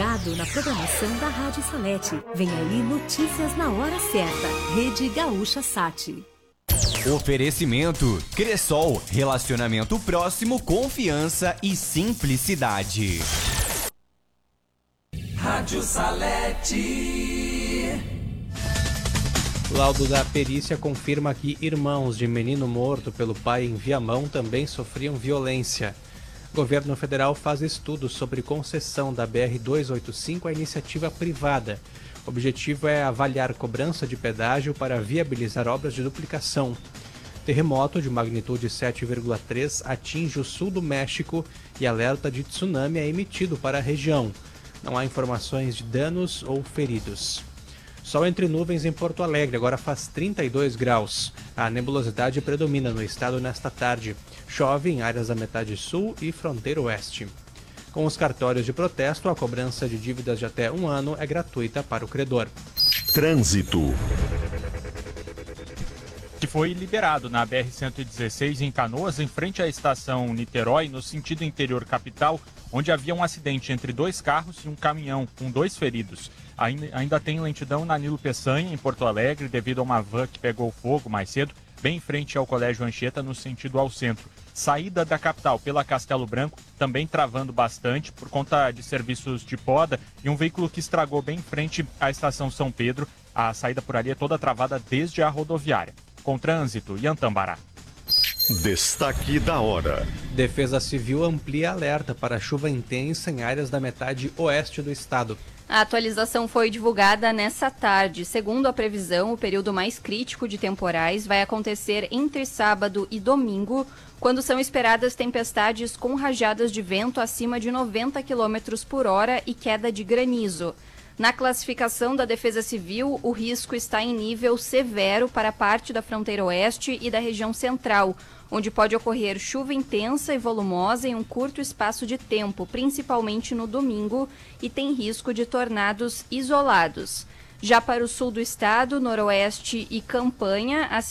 ligado na programação da Rádio Salete. Vem aí notícias na hora certa. Rede Gaúcha Sat. Oferecimento Cressol, relacionamento próximo, confiança e simplicidade. Rádio Salete. Laudo da perícia confirma que irmãos de menino morto pelo pai em Viamão também sofriam violência. O governo federal faz estudos sobre concessão da BR-285 à iniciativa privada. O objetivo é avaliar cobrança de pedágio para viabilizar obras de duplicação. Terremoto de magnitude 7,3 atinge o sul do México e alerta de tsunami é emitido para a região. Não há informações de danos ou feridos. Sol entre nuvens em Porto Alegre, agora faz 32 graus. A nebulosidade predomina no estado nesta tarde. Chove em áreas da metade sul e fronteira oeste. Com os cartórios de protesto, a cobrança de dívidas de até 1 ano é gratuita para o credor. Trânsito. Que foi liberado na BR-116 em Canoas, em frente à estação Niterói, no sentido interior capital, onde havia um acidente entre 2 carros e um caminhão, com 2 feridos. Ainda tem lentidão na Nilo Peçanha, em Porto Alegre, devido a uma van que pegou fogo mais cedo, bem em frente ao Colégio Anchieta, no sentido ao centro. Saída da capital pela Castelo Branco, também travando bastante por conta de serviços de poda e um veículo que estragou bem em frente à estação São Pedro. A saída por ali é toda travada desde a rodoviária. Com trânsito, Iantambará. Destaque da hora. Defesa Civil amplia alerta para chuva intensa em áreas da metade oeste do estado. A atualização foi divulgada nessa tarde. Segundo a previsão, o período mais crítico de temporais vai acontecer entre sábado e domingo, quando são esperadas tempestades com rajadas de vento acima de 90 km por hora e queda de granizo. Na classificação da Defesa Civil, o risco está em nível severo para parte da fronteira oeste e da região central, onde pode ocorrer chuva intensa e volumosa em um curto espaço de tempo, principalmente no domingo, e tem risco de tornados isolados. Já para o sul do estado, noroeste e Campanha, a